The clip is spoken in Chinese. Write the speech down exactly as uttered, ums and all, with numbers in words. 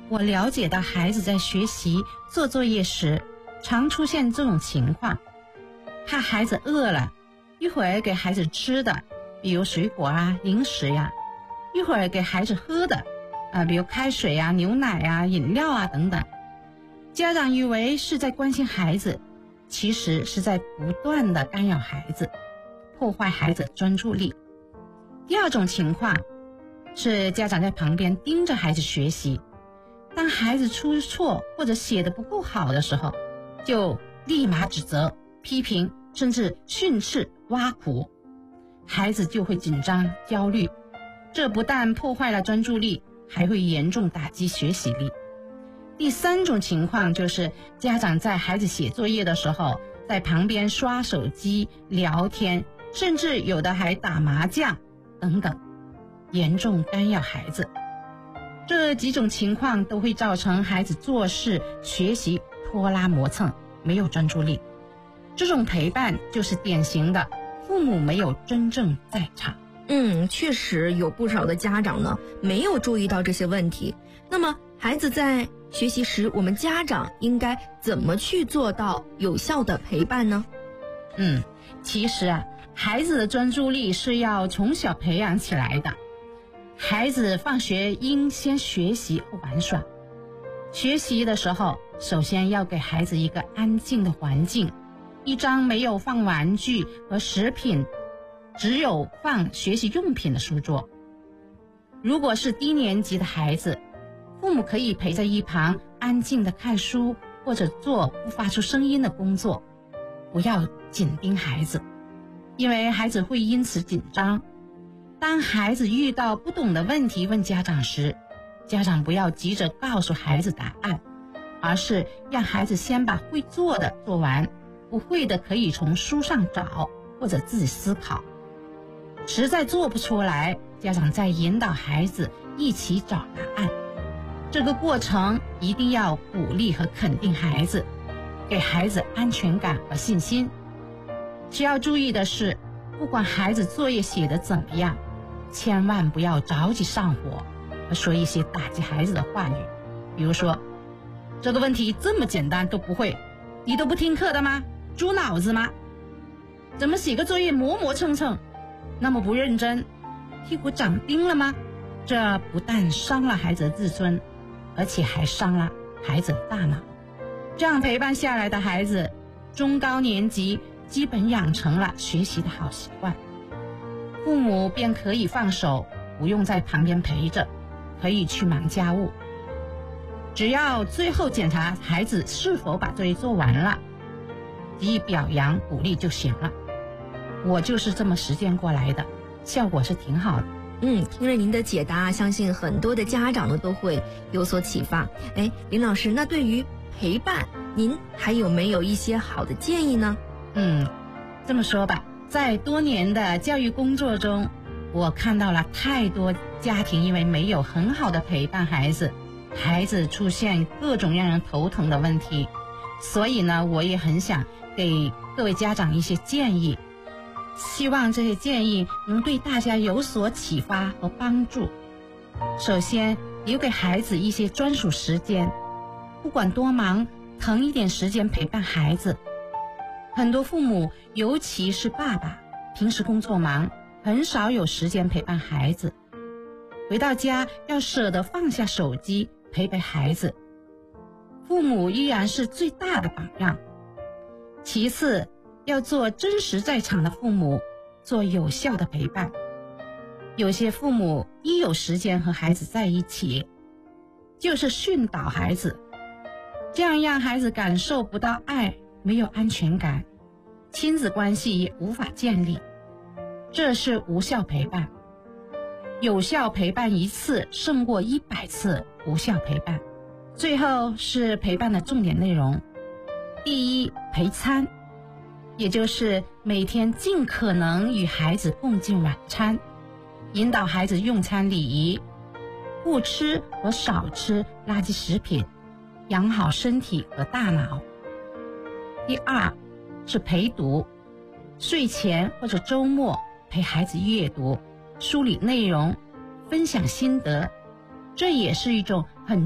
我了解到孩子在学习做作业时常出现这种情况，怕孩子饿了，一会儿给孩子吃的，比如水果啊、零食呀，一会儿给孩子喝的，啊，比如开水啊、牛奶啊、饮料啊等等。家长以为是在关心孩子，其实是在不断的干扰孩子，破坏孩子的专注力。第二种情况是家长在旁边盯着孩子学习，当孩子出错或者写得不够好的时候，就立马指责、批评，甚至训斥、挖苦，孩子就会紧张、焦虑，这不但破坏了专注力，还会严重打击学习力。第三种情况就是家长在孩子写作业的时候，在旁边刷手机、聊天，甚至有的还打麻将等等，严重干扰孩子。这几种情况都会造成孩子做事、学习拖拉磨蹭，没有专注力。这种陪伴就是典型的父母没有真正在场。 嗯，确实有不少的家长呢没有注意到这些问题。那么孩子在学习时，我们家长应该怎么去做到有效的陪伴呢？ 嗯，其实啊，孩子的专注力是要从小培养起来的。孩子放学应先学习后玩耍。学习的时候，首先要给孩子一个安静的环境，一张没有放玩具和食品，只有放学习用品的书桌。如果是低年级的孩子，父母可以陪在一旁安静地看书，或者做不发出声音的工作，不要紧盯孩子，因为孩子会因此紧张。当孩子遇到不懂的问题问家长时，家长不要急着告诉孩子答案，而是让孩子先把会做的做完，不会的可以从书上找，或者自己思考。实在做不出来，家长再引导孩子一起找答案。这个过程一定要鼓励和肯定孩子，给孩子安全感和信心。需要注意的是，不管孩子作业写得怎么样，千万不要着急上火和说一些打击孩子的话语，比如说，这个问题这么简单都不会，你都不听课的吗？猪脑子吗？怎么写个作业磨磨蹭蹭，那么不认真，屁股长钉了吗？这不但伤了孩子的自尊，而且还伤了孩子的大脑。这样陪伴下来的孩子，中高年级基本养成了学习的好习惯，父母便可以放手，不用在旁边陪着，可以去忙家务。只要最后检查孩子是否把作业做完了，给予表扬鼓励就行了。我就是这么实践过来的，效果是挺好的。 嗯，听了您的解答，相信很多的家长呢都会有所启发。哎，林老师，那对于陪伴，您还有没有一些好的建议呢？ 嗯，这么说吧，在多年的教育工作中，我看到了太多家庭因为没有很好的陪伴孩子，孩子出现各种让人头疼的问题。所以呢，我也很想给各位家长一些建议，希望这些建议能对大家有所启发和帮助。首先，留给孩子一些专属时间，不管多忙，腾一点时间陪伴孩子。很多父母，尤其是爸爸，平时工作忙，很少有时间陪伴孩子。回到家要舍得放下手机，陪陪孩子。父母依然是最大的榜样。其次，要做真实在场的父母，做有效的陪伴。有些父母一有时间和孩子在一起，就是训导孩子，这样让孩子感受不到爱，没有安全感，亲子关系也无法建立，这是无效陪伴。有效陪伴一次胜过一百次无效陪伴。最后是陪伴的重点内容。第一，陪餐，也就是每天尽可能与孩子共进晚餐，引导孩子用餐礼仪，不吃和少吃垃圾食品，养好身体和大脑。第二是陪读，睡前或者周末陪孩子阅读，梳理内容，分享心得，这也是一种